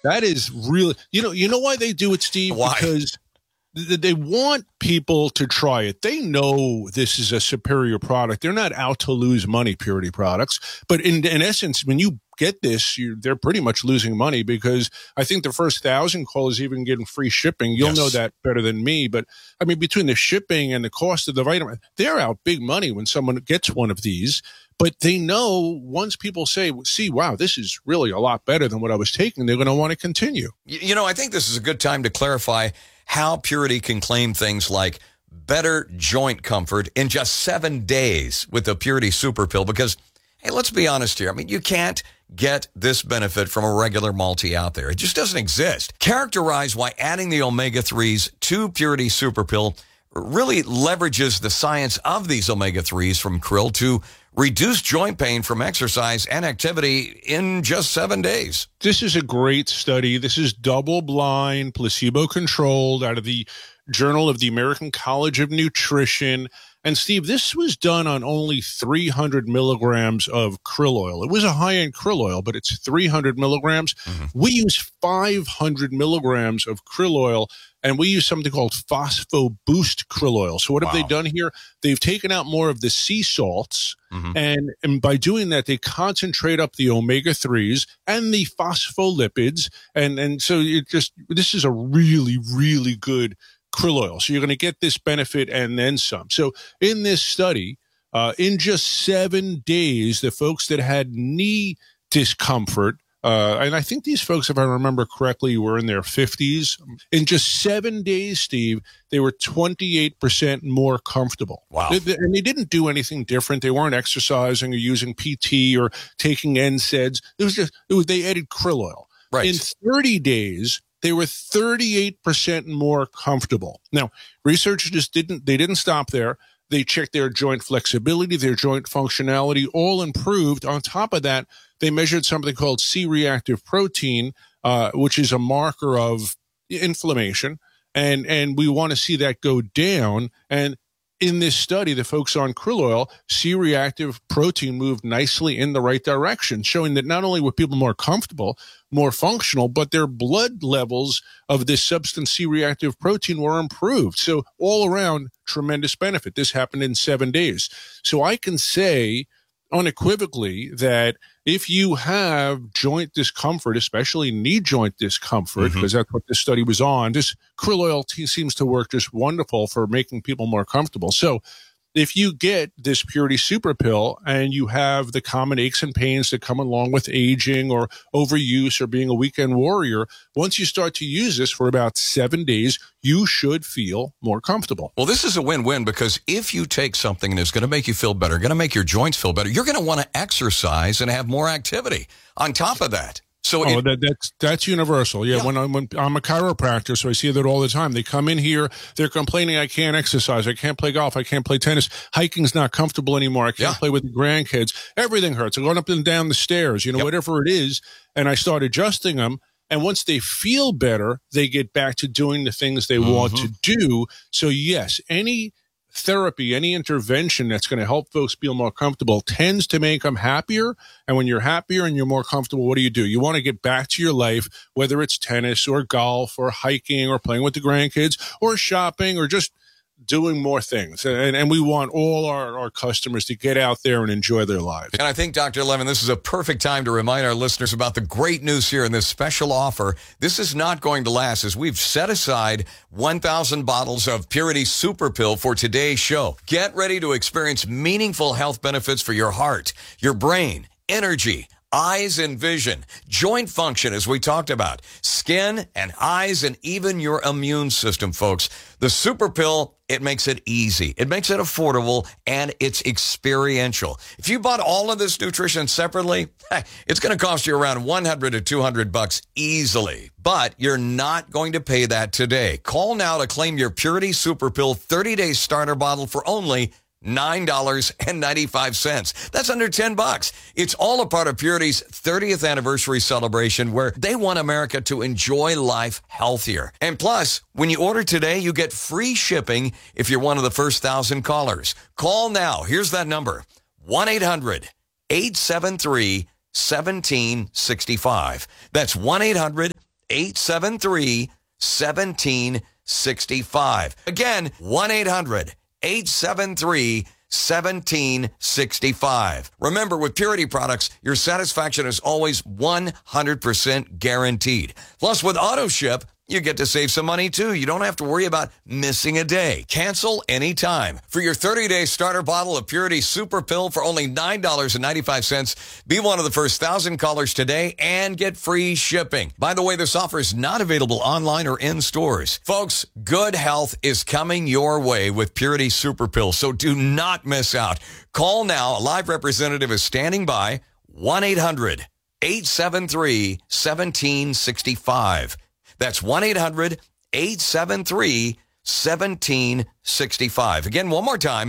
That is really, you know why they do it, Steve? Why? Because they want people to try it. They know this is a superior product. They're not out to lose money, Purity products. But in essence, when you get this, they're pretty much losing money, because I think the first 1,000 callers even getting free shipping. You'll know that better than me. But I mean, between the shipping and the cost of the vitamin, they're out big money when someone gets one of these. But they know once people say, see, wow, this is really a lot better than what I was taking, they're going to want to continue. I think this is a good time to clarify how Purity can claim things like better joint comfort in just 7 days with the Purity Super Pill, because, hey, let's be honest here. I mean, you can't get this benefit from a regular multi out there. It just doesn't exist. Characterize why adding the omega-3s to Purity Super Pill really leverages the science of these omega-3s from krill to reduce joint pain from exercise and activity in just 7 days. This is a great study. This is double-blind, placebo-controlled, out of the Journal of the American College of Nutrition. And Steve, this was done on only 300 milligrams of krill oil. It was a high-end krill oil, but it's 300 milligrams. Mm-hmm. We use 500 milligrams of krill oil, and we use something called Phospho Boost krill oil. So what have they done here? They've taken out more of the sea salts, and by doing that, they concentrate up the omega-3s and the phospholipids. And so this is a really, really good krill oil. So you're going to get this benefit and then some. So in this study, in just 7 days, the folks that had knee discomfort, and I think these folks, if I remember correctly, were in their 50s. In just 7 days, Steve, they were 28% more comfortable. Wow. And they didn't do anything different. They weren't exercising or using PT or taking NSAIDs. They added krill oil. Right. In 30 days, they were 38% more comfortable. Now, researchers didn't stop there. They checked their joint flexibility, their joint functionality, all improved. On top of that, they measured something called C-reactive protein, which is a marker of inflammation. And we want to see that go down. And in this study, the folks on krill oil, C-reactive protein moved nicely in the right direction, showing that not only were people more comfortable, more functional, but their blood levels of this substance C-reactive protein were improved. So all around, tremendous benefit. This happened in 7 days. So I can say unequivocally that if you have joint discomfort, especially knee joint discomfort, because that's what this study was on, this krill oil seems to work just wonderful for making people more comfortable. So if you get this Purity Super Pill and you have the common aches and pains that come along with aging or overuse or being a weekend warrior, once you start to use this for about 7 days, you should feel more comfortable. Well, this is a win-win, because if you take something and it's going to make you feel better, going to make your joints feel better, you're going to want to exercise and have more activity on top of that. So that's universal. Yeah, when I'm a chiropractor, so I see that all the time. They come in here, they're complaining, I can't exercise, I can't play golf, I can't play tennis, hiking's not comfortable anymore, I can't play with the grandkids, everything hurts. I'm going up and down the stairs, whatever it is, and I start adjusting them. And once they feel better, they get back to doing the things they want to do. So yes, any therapy, any intervention that's going to help folks feel more comfortable tends to make them happier. And when you're happier and you're more comfortable, what do? You want to get back to your life, whether it's tennis or golf or hiking or playing with the grandkids or shopping or just doing more things. And we want all our customers to get out there and enjoy their lives. And I think, Dr. Levin, this is a perfect time to remind our listeners about the great news here in this special offer. This is not going to last, as we've set aside 1,000 bottles of Purity Super Pill for today's show. Get ready to experience meaningful health benefits for your heart, your brain, energy, eyes and vision, joint function, as we talked about, skin and eyes, and even your immune system, folks. The Super Pill, it makes it easy. It makes it affordable, and it's experiential. If you bought all of this nutrition separately, it's going to cost you around $100 to $200 easily. But you're not going to pay that today. Call now to claim your Purity Super Pill 30-day starter bottle for only $9.95. That's under $10. It's all a part of Purity's 30th anniversary celebration, where they want America to enjoy life healthier. And plus, when you order today, you get free shipping if you're one of the first 1,000 callers. Call now. Here's that number: 1-800-873-1765. That's 1-800 1-800-873-1765. Again, 1-800-873-1765. Remember, with Purity products, your satisfaction is always 100% guaranteed. Plus, with AutoShip, you get to save some money, too. You don't have to worry about missing a day. Cancel anytime. For your 30-day starter bottle of Purity Super Pill for only $9.95, be one of the first 1,000 callers today and get free shipping. By the way, this offer is not available online or in stores. Folks, good health is coming your way with Purity Super Pill, so do not miss out. Call now. A live representative is standing by. 1-800-873-1765. That's 1-800-873-1765. Again, one more time,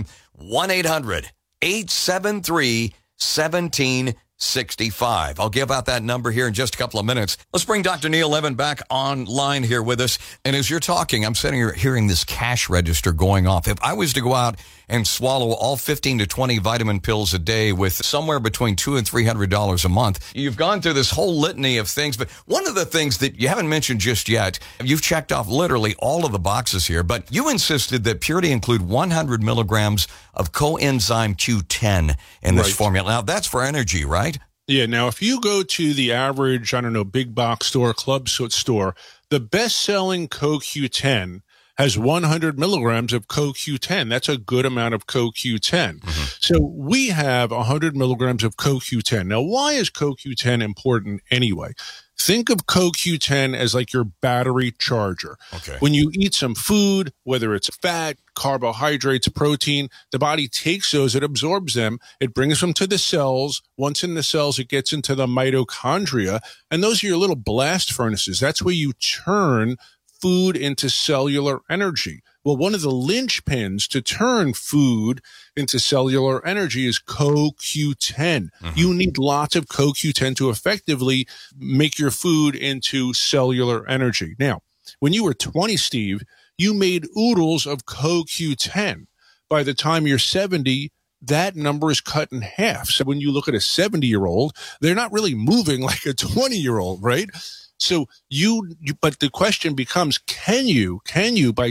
1-800-873-1765. I'll give out that number here in just a couple of minutes. Let's bring Dr. Neil Levin back online here with us. And as you're talking, I'm sitting here hearing this cash register going off. If I was to go out and swallow all 15 to 20 vitamin pills a day with somewhere between $200 and $300 a month, you've gone through this whole litany of things. But one of the things that you haven't mentioned just yet, you've checked off literally all of the boxes here, but you insisted that Purity include 100 milligrams of coenzyme Q10 in this formula. Now, that's for energy, right? Yeah. Now, if you go to the average, big box store, club store, the best-selling CoQ10 has 100 milligrams of CoQ10. That's a good amount of CoQ10. Mm-hmm. So we have 100 milligrams of CoQ10. Now, why is CoQ10 important anyway? Think of CoQ10 as like your battery charger. Okay. When you eat some food, whether it's fat, carbohydrates, protein, the body takes those, it absorbs them, it brings them to the cells. Once in the cells, it gets into the mitochondria, and those are your little blast furnaces. That's where you turn food into cellular energy. Well, one of the linchpins to turn food into cellular energy is CoQ10. Mm-hmm. You need lots of CoQ10 to effectively make your food into cellular energy. Now, when you were 20, Steve, you made oodles of CoQ10. By the time you're 70, that number is cut in half. So when you look at a 70-year-old, they're not really moving like a 20-year-old, right? So but the question becomes, can you by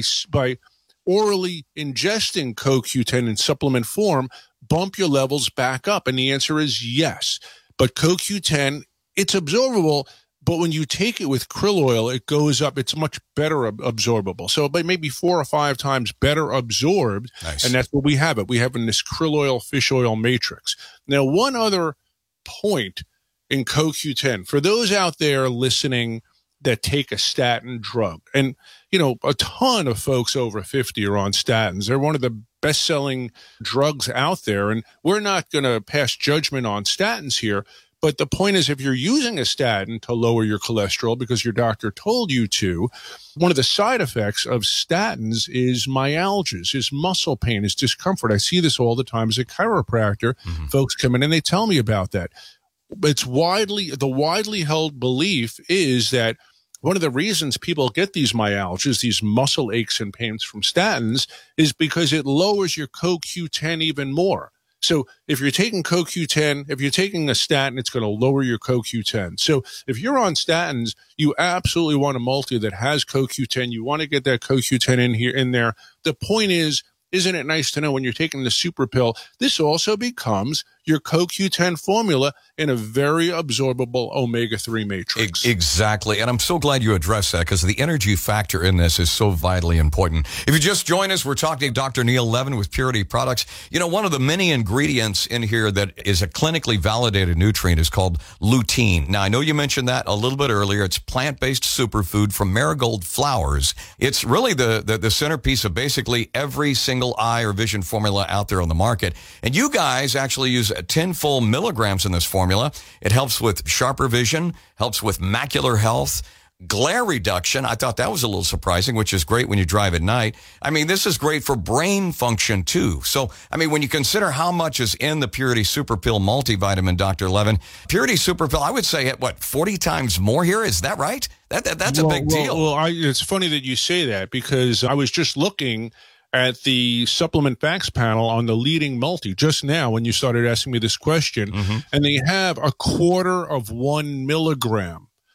orally ingesting CoQ10 in supplement form, bump your levels back up? And the answer is yes. But CoQ10, it's absorbable, but when you take it with krill oil, it goes up. It's much better absorbable. So maybe 4 or 5 times better absorbed. Nice. And that's what we have it. We have in this krill oil, fish oil matrix. Now, one other point in CoQ10, for those out there listening that take a statin drug, and, a ton of folks over 50 are on statins. They're one of the best-selling drugs out there, and we're not going to pass judgment on statins here. But the point is, if you're using a statin to lower your cholesterol because your doctor told you to, one of the side effects of statins is myalgias, is muscle pain, is discomfort. I see this all the time as a chiropractor. Mm-hmm. Folks come in and they tell me about that. The widely held belief is that one of the reasons people get these myalgias, these muscle aches and pains from statins, is because it lowers your CoQ10 even more. So if you're taking CoQ10, if you're taking a statin, it's going to lower your CoQ10. So if you're on statins, you absolutely want a multi that has CoQ10. You want to get that CoQ10 in there. The point is, isn't it nice to know when you're taking the super pill, this also becomes your CoQ10 formula in a very absorbable omega-3 matrix. Exactly. And I'm so glad you addressed that, because the energy factor in this is so vitally important. If you just joined us, we're talking to Dr. Neil Levin with Purity Products. One of the many ingredients in here that is a clinically validated nutrient is called lutein. Now, I know you mentioned that a little bit earlier. It's plant-based superfood from marigold flowers. It's really the centerpiece of basically every single eye or vision formula out there on the market. And you guys actually use 10 full milligrams in this formula. It helps with sharper vision, helps with macular health, glare reduction. I thought that was a little surprising, which is great when you drive at night. This is great for brain function too. So, when you consider how much is in the Purity Super Pill multivitamin, Dr. Levin, Purity Super Pill, I would say 40 times more here. Is that right? That's a big deal. Well, it's funny that you say that, because I was just looking at the supplement facts panel on the leading multi just now when you started asking me this question, mm-hmm. and they have 1/4 of 1 milligram.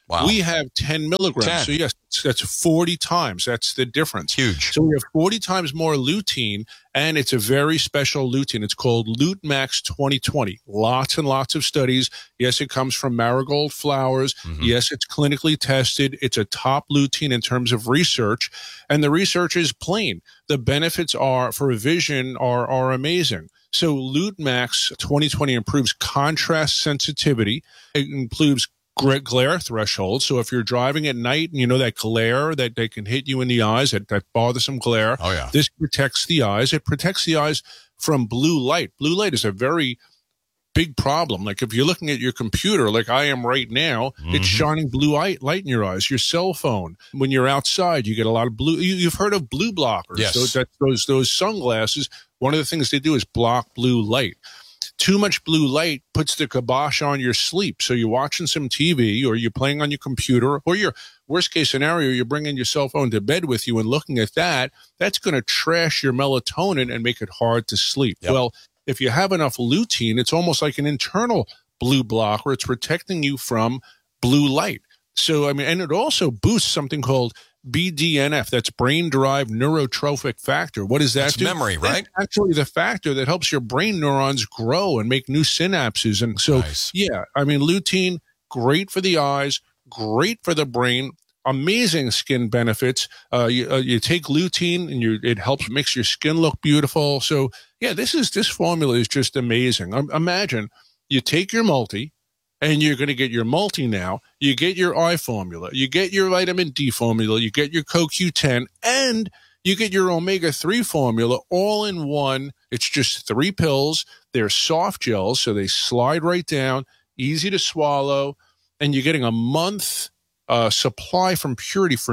Wow. We have 10 milligrams. 10. So yes, that's 40 times. That's the difference. Huge. So we have 40 times more lutein, and it's a very special lutein. It's called LuteMax 2020. Lots and lots of studies. Yes, it comes from marigold flowers. Mm-hmm. Yes, it's clinically tested. It's a top lutein in terms of research, and the research is plain. The benefits are for vision are amazing. So LuteMax 2020 improves contrast sensitivity. It improves glare threshold. So if you're driving at night and you know that glare that they can hit you in the eyes, that bothersome glare, Oh, yeah. this protects the eyes. It protects the eyes from blue light. Blue light is a very big problem. Like if you're looking at your computer, like I am right now, it's shining blue light in your eyes. Your cell phone, when you're outside, you get a lot of blue. You've heard of blue blockers. Yes. So those sunglasses, one of the things they do is block blue light. Too much blue light puts the kibosh on your sleep. So you're watching some TV or you're playing on your computer, or your worst case scenario, you're bringing your cell phone to bed with you and looking at that. That's going to trash your melatonin and make it hard to sleep. Yep. Well, if you have enough lutein, it's almost like an internal blue blocker. It's protecting you from blue light. So, I mean, and it also boosts something called BDNF. That's brain-derived neurotrophic factor. What does that That's do? memory, right? That's actually the factor that helps your brain neurons grow and make new synapses. And so, Nice. yeah, I mean, lutein, great for the eyes, great for the brain, amazing skin benefits. You take lutein and it helps makes your skin look beautiful. So, yeah, this formula is just amazing. Imagine you take your multi, and you're going to get your multi now. You get your eye formula. You get your vitamin D formula. You get your CoQ10, and you get your omega-3 formula all in one. It's just 3 pills. They're soft gels, so they slide right down, easy to swallow, and you're getting a month supply from Purity for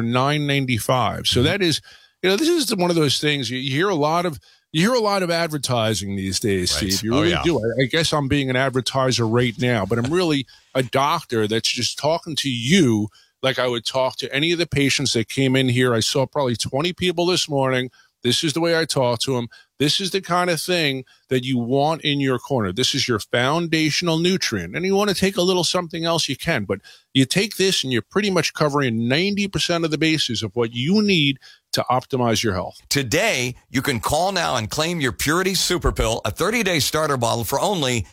$9.95. So that is, this is one of those things you hear a lot of. You hear a lot of advertising these days, Right. Steve. You really yeah. do. I guess I'm being an advertiser right now, but I'm really a doctor that's just talking to you like I would talk to any of the patients that came in here. I saw probably 20 people this morning. This is the way I talk to them. This is the kind of thing that you want in your corner. This is your foundational nutrient. And you want to take a little something else, you can. But you take this and you're pretty much covering 90% of the bases of what you need to optimize your health. Today, you can call now and claim your Purity Super Pill, a 30-day starter bottle for only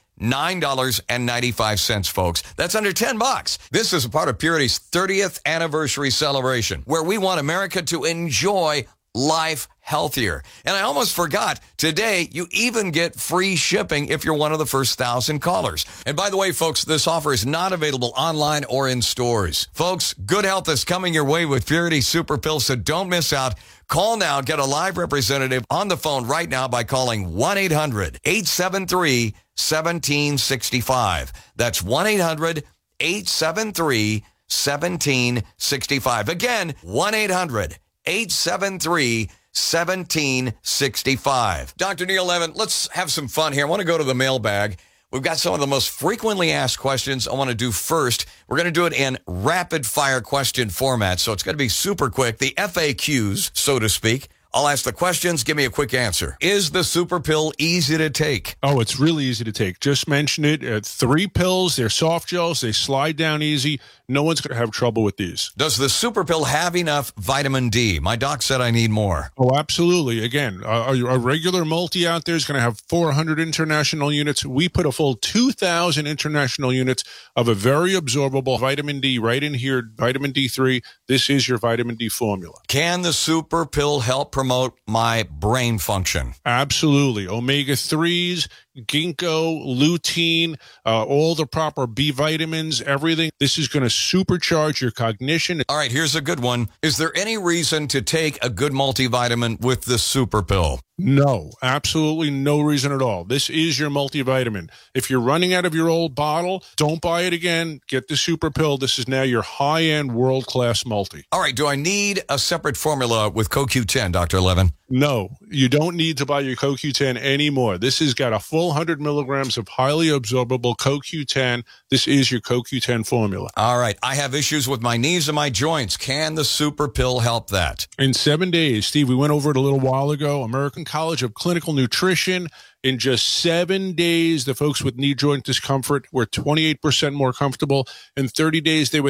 $9.95, folks. That's under $10. This is a part of Purity's 30th anniversary celebration, where we want America to enjoy life healthier. And I almost forgot, today you even get free shipping if you're one of the first 1,000 callers. And by the way, folks, this offer is not available online or in stores. Folks, good health is coming your way with Purity Super Pill, so don't miss out. Call now, get a live representative on the phone right now by calling 1-800-873-1765. That's 1-800-873-1765. Again, 1-800-873-1765. Dr. Neil Levin, let's have some fun here. I want to go to the mailbag. We've got some of the most frequently asked questions I want to do first. We're going to do it in rapid fire question format, so it's going to be super quick. The FAQs, so to speak. I'll ask the questions. Give me a quick answer. Is the super pill easy to take? Oh, it's really easy to take. Just mention it. 3 pills. They're soft gels. They slide down easy. No one's going to have trouble with these. Does the super pill have enough vitamin D? My doc said I need more. Oh, absolutely. Again, a regular multi out there is going to have 400 international units. We put a full 2,000 international units of a very absorbable vitamin D right in here, vitamin D3. This is your vitamin D formula. Can the super pill help promote my brain function? Absolutely. Omega-3s, ginkgo, lutein, all the proper B vitamins, everything. This is going to supercharge your cognition. All right, here's a good one. Is there any reason to take a good multivitamin with the super pill? No, absolutely no reason at all. This is your multivitamin. If you're running out of your old bottle, don't buy it again. Get the super pill. This is now your high-end world-class multi. All right, do I need a separate formula with CoQ10, Dr. Levin? No, you don't need to buy your CoQ10 anymore. This has got a full 100 milligrams of highly absorbable CoQ10. This is your CoQ10 formula. All right. I have issues with my knees and my joints. Can the super pill help that? In 7 days, Steve, we went over it a little while ago, American College of Clinical Nutrition. In just 7 days, the folks with knee joint discomfort were 28% more comfortable. In 30 days, they were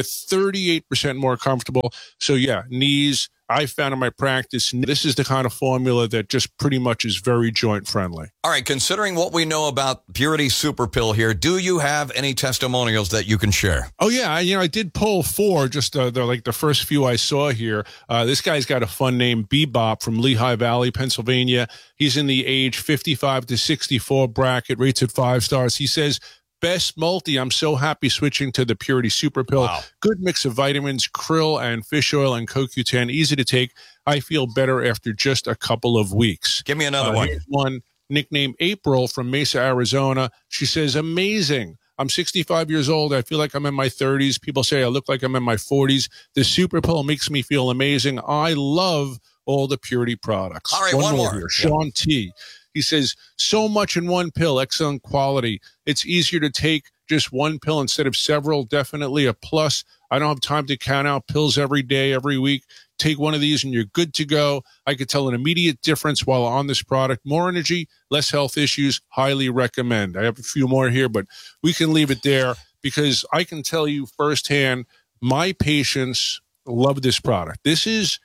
38% more comfortable. So yeah, knees, I found in my practice, this is the kind of formula that just pretty much is very joint friendly. All right, considering what we know about Purity Super Pill here, do you have any testimonials that you can share? Oh yeah, I did pull 4, just the first few I saw here. This guy's got a fun name, Bebop from Lehigh Valley, Pennsylvania. He's in the age 55 to 64 bracket, rates at 5 stars. He says, best multi. I'm so happy switching to the Purity Super Pill. Wow. Good mix of vitamins, krill and fish oil and CoQ10. Easy to take. I feel better after just a couple of weeks. Give me another one. Here's one nicknamed April from Mesa, Arizona. She says, amazing. I'm 65 years old. I feel like I'm in my 30s. People say I look like I'm in my 40s. The Super Pill makes me feel amazing. I love all the Purity products. All right, one more here. Sean T. He says, so much in one pill, excellent quality. It's easier to take just one pill instead of several, definitely a plus. I don't have time to count out pills every day, every week. Take one of these and you're good to go. I could tell an immediate difference while on this product. More energy, less health issues, highly recommend. I have a few more here, but we can leave it there because I can tell you firsthand, my patients love this product. This is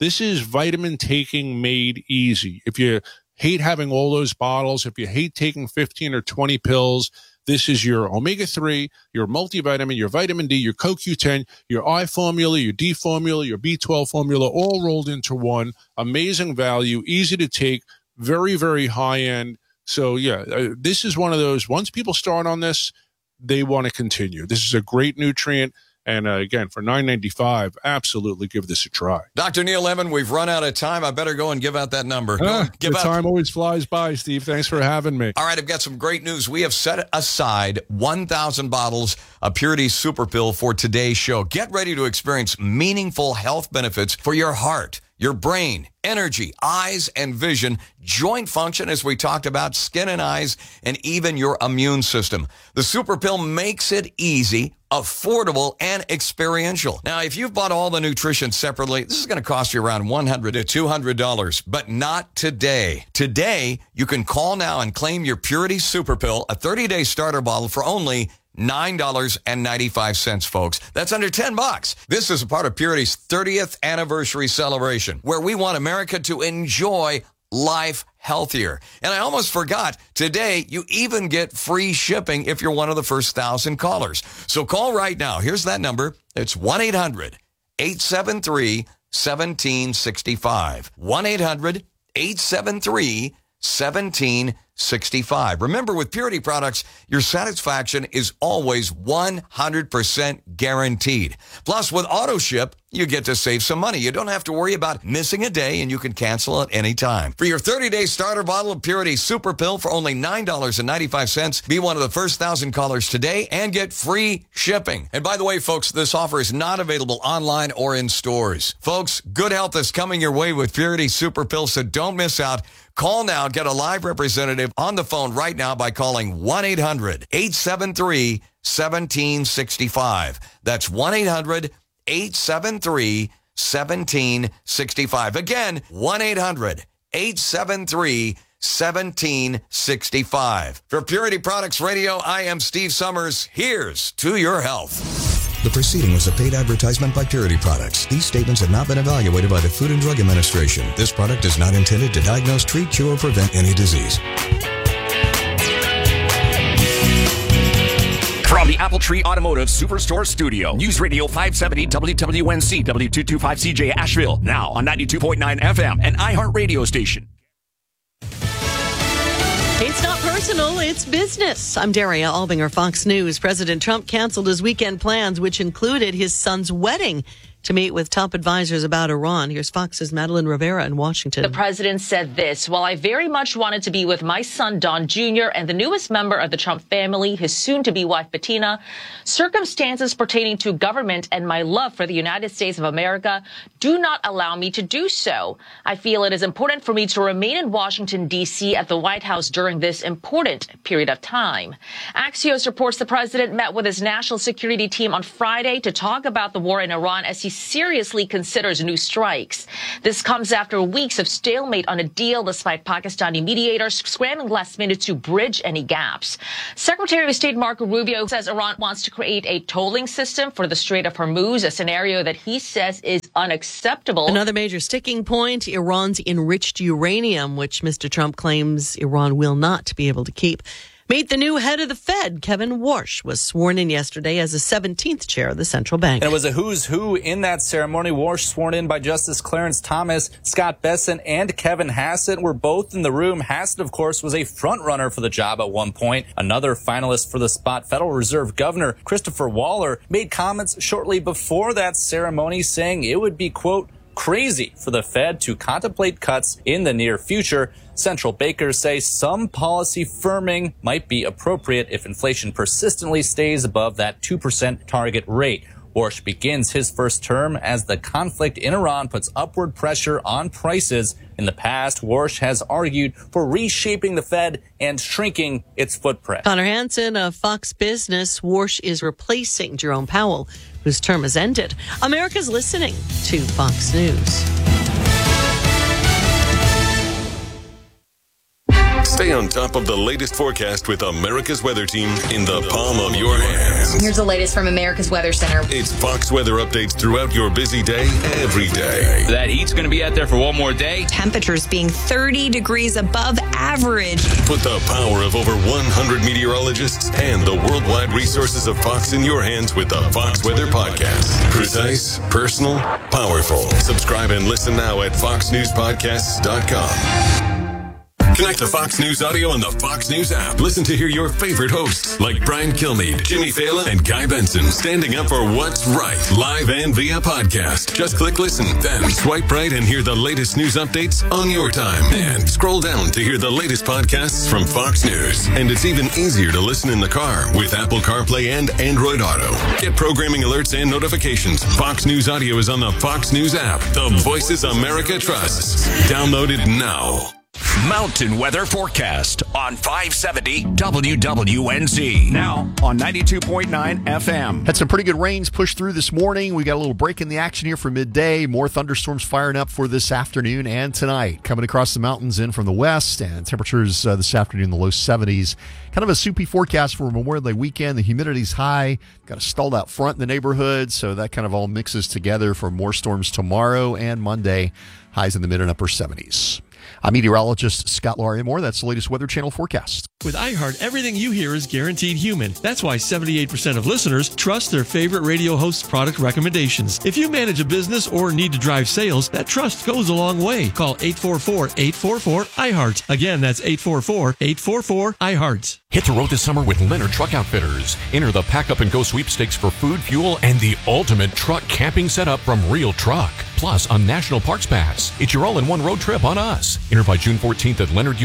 vitamin taking made easy. If you hate having all those bottles, if you hate taking 15 or 20 pills, this is your omega-3, your multivitamin, your vitamin D, your CoQ10, your I formula, your D formula, your B12 formula, all rolled into one. Amazing value, easy to take, very, very high end. So yeah, this is one of those, once people start on this, they want to continue. This is a great nutrient. And again, for $9.95, absolutely give this a try. Dr. Neil Levin, we've run out of time. I better go and give out that number. Time always flies by, Steve. Thanks for having me. All right, I've got some great news. We have set aside 1,000 bottles of Purity Super Pill for today's show. Get ready to experience meaningful health benefits for your heart, your brain, energy, eyes and vision, joint function, as we talked about, skin and eyes, and even your immune system. The Super Pill makes it easy, affordable, and experiential. Now, if you've bought all the nutrition separately, this is going to cost you around $100 to $200, but not today. Today, you can call now and claim your Purity Super Pill, a 30-day starter bottle for only $9.95, folks. That's under $10. This is a part of Purity's 30th anniversary celebration, where we want America to enjoy life healthier. And I almost forgot, today you even get free shipping if you're one of the first 1,000 callers. So call right now. Here's that number. It's 1-800-873-1765. 1-800-873-1765. Remember, with Purity products, your satisfaction is always 100% guaranteed. Plus, with auto ship, you get to save some money. You don't have to worry about missing a day, and you can cancel at any time. For your 30-day starter bottle of Purity Super Pill for only $9.95, be one of the first 1,000 callers today and get free shipping. And by the way, folks, this offer is not available online or in stores. Folks, good health is coming your way with Purity Super Pill, so don't miss out. Call now. Get a live representative on the phone right now by calling 1-800-873-1765. That's 1-800-873-1765. Again, 1-800-873-1765. For Purity Products Radio, I am Steve Summers. Here's to your health. The proceeding was a paid advertisement by Purity Products. These statements have not been evaluated by the Food and Drug Administration. This product is not intended to diagnose, treat, cure, or prevent any disease. From the Apple Tree Automotive Superstore Studio, News Radio 570 WWNC, W225CJ Asheville, now on 92.9 FM and iHeart Radio station. It's not personal, it's business. I'm Daria Albinger, Fox News. President Trump canceled his weekend plans, which included his son's wedding, to meet with top advisors about Iran. Here's Fox's Madeline Rivera in Washington. The president said this: while I very much wanted to be with my son, Don Jr., and the newest member of the Trump family, his soon-to-be wife, Bettina, circumstances pertaining to government and my love for the United States of America do not allow me to do so. I feel it is important for me to remain in Washington, D.C. at the White House during this important period of time. Axios reports the president met with his national security team on Friday to talk about the war in Iran as he seriously considers new strikes. This comes after weeks of stalemate on a deal, despite Pakistani mediators scrambling last minute to bridge any gaps. Secretary of State Marco Rubio says Iran wants to create a tolling system for the Strait of Hormuz, a scenario that he says is unacceptable. Another major sticking point, Iran's enriched uranium, which Mr. Trump claims Iran will not be able to keep. Meet the new head of the Fed. Kevin Warsh was sworn in yesterday as the 17th chair of the central bank. And it was a who's who in that ceremony. Warsh, sworn in by Justice Clarence Thomas, Scott Bessent, and Kevin Hassett were both in the room. Hassett, of course, was a front runner for the job at one point. Another finalist for the spot, Federal Reserve Governor Christopher Waller, made comments shortly before that ceremony saying it would be, quote, crazy for the Fed to contemplate cuts in the near future. Central bankers say some policy firming might be appropriate if inflation persistently stays above that 2% target rate. Warsh begins his first term as the conflict in Iran puts upward pressure on prices. In the past, Warsh has argued for reshaping the Fed and shrinking its footprint. Connor Hansen of Fox Business. Warsh is replacing Jerome Powell, whose term has ended. America's listening to Fox News. Stay on top of the latest forecast with America's Weather Team in the palm of your hands. Here's the latest from America's Weather Center. It's Fox weather updates throughout your busy day, every day. That heat's going to be out there for one more day. Temperatures being 30 degrees above average. Put the power of over 100 meteorologists and the worldwide resources of Fox in your hands with the Fox Weather Podcast. Precise, personal, powerful. Subscribe and listen now at foxnewspodcasts.com. Connect to Fox News Audio on the Fox News app. Listen to hear your favorite hosts like Brian Kilmeade, Jimmy Fallon, and Guy Benson standing up for what's right, live and via podcast. Just click listen, then swipe right and hear the latest news updates on your time. And scroll down to hear the latest podcasts from Fox News. And it's even easier to listen in the car with Apple CarPlay and Android Auto. Get programming alerts and notifications. Fox News Audio is on the Fox News app. The voices America trusts. Download it now. Mountain weather forecast on 570 WWNZ. Now on 92.9 FM. Had some pretty good rains push through this morning. We got a little break in the action here for midday. More thunderstorms firing up for this afternoon and tonight. Coming across the mountains in from the west, and temperatures this afternoon in the low 70s. Kind of a soupy forecast for Memorial Day weekend. The humidity's high. Got a stalled out front in the neighborhood, so that kind of all mixes together for more storms tomorrow and Monday. Highs in the mid and upper 70s. I'm meteorologist Scott Larimore. That's the latest Weather Channel forecast. With iHeart, everything you hear is guaranteed human. That's why 78% of listeners trust their favorite radio host's product recommendations. If you manage a business or need to drive sales, that trust goes a long way. Call 844-844-iHeart. Again, that's 844-844-iHeart. Hit the road this summer with Leonard Truck Outfitters. Enter the Pack Up and Go sweepstakes for food, fuel, and the ultimate truck camping setup from Real Truck. Plus, a National Parks Pass. It's your all-in-one road trip on us. Enter by June 14th at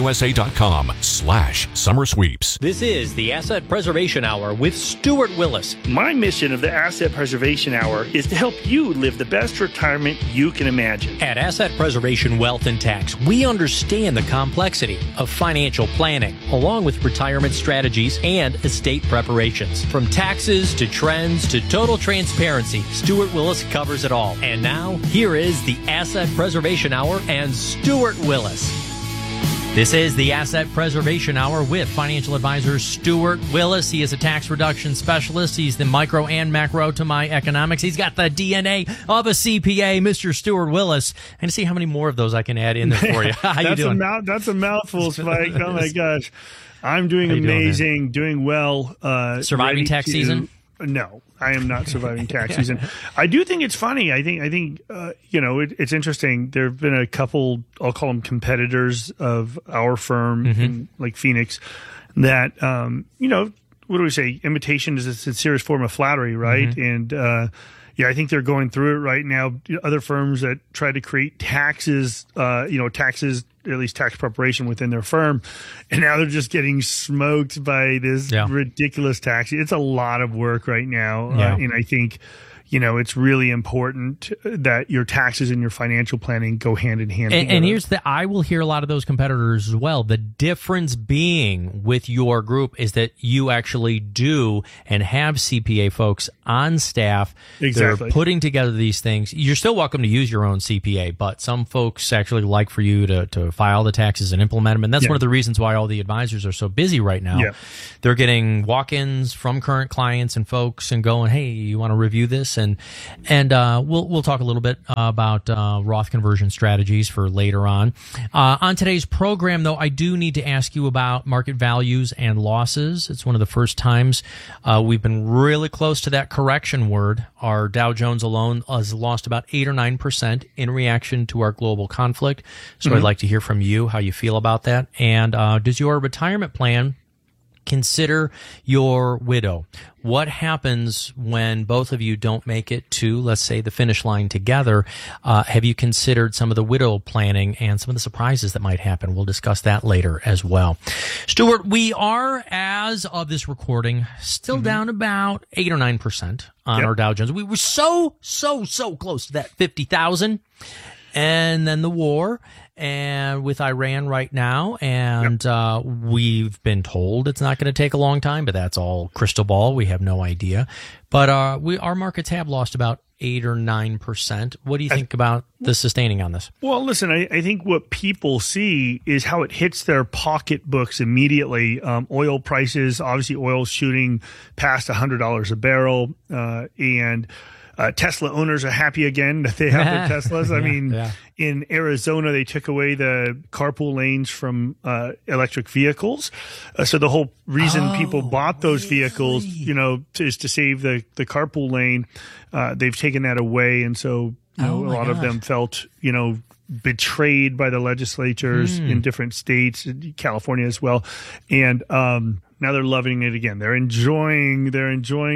leonardusa.com/summer sweeps. This is the Asset Preservation Hour with Stuart Willis. My mission of the Asset Preservation Hour is to help you live the best retirement you can imagine. At Asset Preservation Wealth and Tax, we understand the complexity of financial planning, along with retirement strategies and estate preparations. From taxes to trends to total transparency, Stuart Willis covers it all. And now, here is the Asset Preservation Hour and Stuart Willis. This is the Asset Preservation Hour with financial advisor Stuart Willis. He is a tax reduction specialist. He's the micro and macro to my economics. He's got the DNA of a CPA, Mr. Stuart Willis. And see how many more of those I can add in there for you. How you doing? That's a mouthful, Spike. Oh, my gosh. I'm doing amazing, doing well. Surviving tax season? No, I am not surviving tax season. I do think it's funny. I think it's interesting. There have been a couple, I'll call them competitors of our firm, in, like Phoenix, that, what do we say? Imitation is a sincerest form of flattery, right? And, I think they're going through it right now. Other firms that try to create taxes, at least tax preparation within their firm, and now they're just getting smoked by this ridiculous tax. It's a lot of work right now, and I think it's really important that your taxes and your financial planning go hand in hand. And here's I will hear a lot of those competitors as well. The difference being with your group is that you actually do and have CPA folks on staff. Exactly. They're putting together these things. You're still welcome to use your own CPA, but some folks actually like for you to file the taxes and implement them. And that's one of the reasons why all the advisors are so busy right now. Yeah. They're getting walk-ins from current clients and folks and going, hey, you want to review this? And we'll talk a little bit about Roth conversion strategies for later on. On today's program, though, I do need to ask you about market values and losses. It's one of the first times we've been really close to that correction word. Our Dow Jones alone has lost about 8 or 9% in reaction to our global conflict. So I'd like to hear from you how you feel about that. And does your retirement plan consider your widow? What happens when both of you don't make it to, let's say, the finish line together? Have you considered some of the widow planning and some of the surprises that might happen? We'll discuss that later as well. Stuart, we are, as of this recording, still down about 8 or 9% on our Dow Jones. We were so close to that 50,000. And then the war, and with Iran right now, and we've been told it's not going to take a long time, but that's all crystal ball. We have no idea. But our markets have lost about 8 or 9%. What do you think about the sustaining on this? Well, listen, I think what people see is how it hits their pocketbooks immediately. Oil prices, obviously oil's shooting past $100 a barrel, and Tesla owners are happy again that they have their Teslas. I mean, in Arizona, they took away the carpool lanes from electric vehicles. So the whole reason people bought those vehicles, is to save the carpool lane. They've taken that away. And so a lot of them felt, betrayed by the legislatures in different states, California as well. And now they're loving it again. They're enjoying their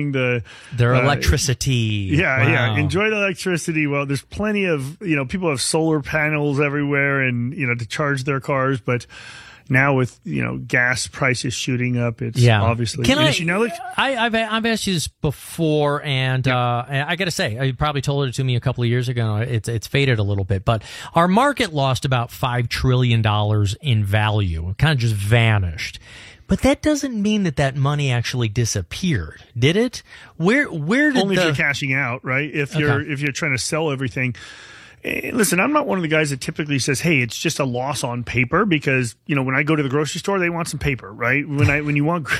electricity. Yeah. Enjoy the electricity. Well, there's plenty of, people have solar panels everywhere and, to charge their cars. But now with, gas prices shooting up, it's obviously an issue. I've asked you this before, and I got to say, you probably told it to me a couple of years ago. It's faded a little bit, but our market lost about $5 trillion in value. It kind of just vanished. But that doesn't mean that money actually disappeared, did it? Where did only if you're cashing out, right? If you're trying to sell everything. Listen, I'm not one of the guys that typically says, "Hey, it's just a loss on paper," because when I go to the grocery store, they want some paper, right? When you want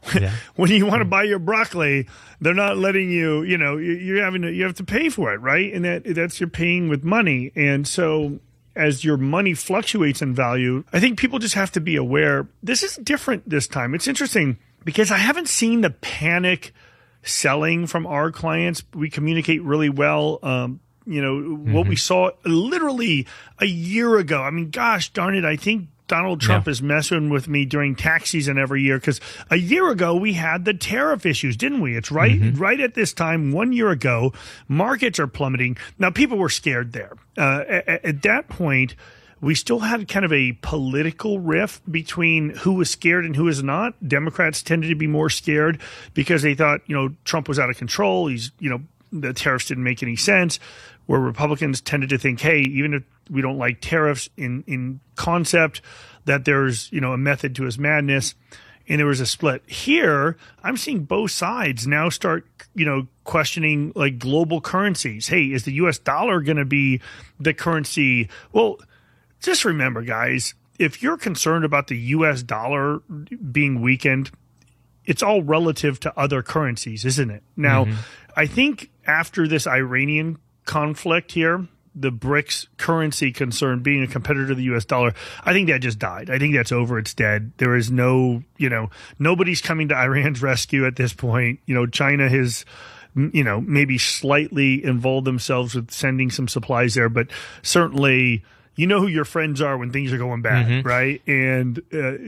to buy your broccoli, they're not letting you. You have to pay for it, right? And that's you're paying with money, and so as your money fluctuates in value, I think people just have to be aware. This is different this time. It's interesting because I haven't seen the panic selling from our clients. We communicate really well. What we saw literally a year ago. I mean, gosh darn it. I think Donald Trump is messing with me during tax season every year because a year ago we had the tariff issues, didn't we? It's right at this time, 1 year ago, markets are plummeting. Now, people were scared there. At that point, we still had kind of a political rift between who was scared and who was not. Democrats tended to be more scared because they thought, Trump was out of control. The tariffs didn't make any sense. Where Republicans tended to think, hey, even if we don't like tariffs in concept, that there's, a method to his madness. And there was a split. Here, I'm seeing both sides now start, questioning like global currencies. Hey, is the U.S. dollar going to be the currency? Well, just remember, guys, if you're concerned about the U.S. dollar being weakened, it's all relative to other currencies, isn't it? Now, I think after this Iranian conflict here, the BRICS currency concern being a competitor to the U.S. dollar, I think that just died. I think that's over. It's dead. There is no, nobody's coming to Iran's rescue at this point. China has, maybe slightly involved themselves with sending some supplies there, but certainly you know who your friends are when things are going bad, right? And,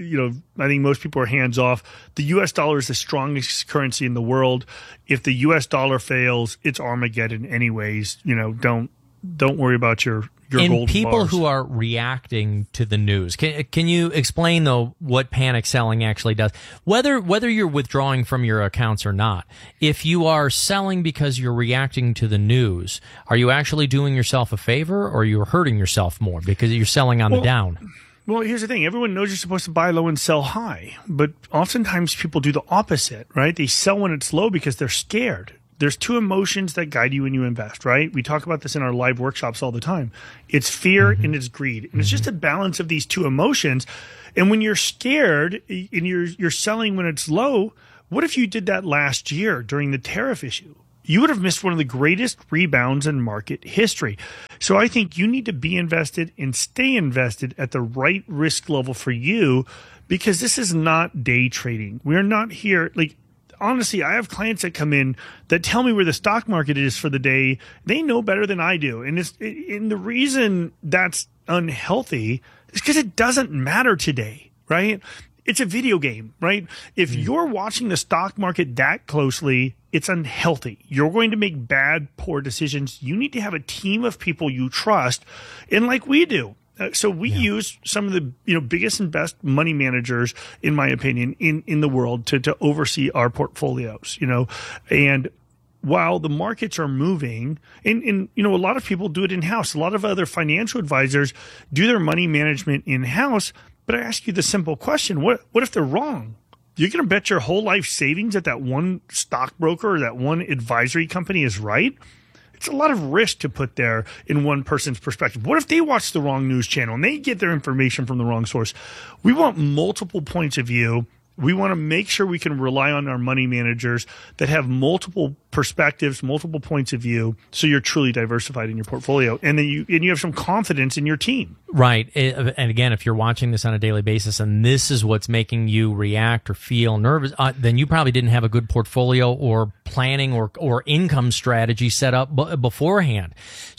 I think most people are hands off. The U.S. dollar is the strongest currency in the world. If the U.S. dollar fails, it's Armageddon anyways. Don't worry about your and people bars. who are reacting to the news. Can you explain, though, what panic selling actually does? Whether you're withdrawing from your accounts or not, if you are selling because you're reacting to the news, are you actually doing yourself a favor, or are you hurting yourself more because you're selling on the down? Well, here's the thing. Everyone knows you're supposed to buy low and sell high, but oftentimes people do the opposite, right? They sell when it's low because they're scared. There's two emotions that guide you when you invest, right? We talk about this in our live workshops all the time. It's fear and it's greed. And it's just a balance of these two emotions. And when you're scared and you're selling when it's low, what if you did that last year during the tariff issue? You would have missed one of the greatest rebounds in market history. So I think you need to be invested and stay invested at the right risk level for you, because this is not day trading. We're not here honestly, I have clients that come in that tell me where the stock market is for the day. They know better than I do. And the reason that's unhealthy is because it doesn't matter today, right? It's a video game, right? If you're watching the stock market that closely, it's unhealthy. You're going to make bad, poor decisions. You need to have a team of people you trust, and like we do. So we use some of the biggest and best money managers, in my opinion, in the world to oversee our portfolios. And while the markets are moving, and a lot of people do it in house. A lot of other financial advisors do their money management in house. But I ask you the simple question: what if they're wrong? You're going to bet your whole life savings that one stockbroker or that one advisory company is right? It's a lot of risk to put there in one person's perspective. What if they watch the wrong news channel and they get their information from the wrong source? We want multiple points of view. We want to make sure we can rely on our money managers that have multiple perspectives, multiple points of view, so you're truly diversified in your portfolio, and then you have some confidence in your team. Right. And again, if you're watching this on a daily basis and this is what's making you react or feel nervous, then you probably didn't have a good portfolio or planning or income strategy set up beforehand.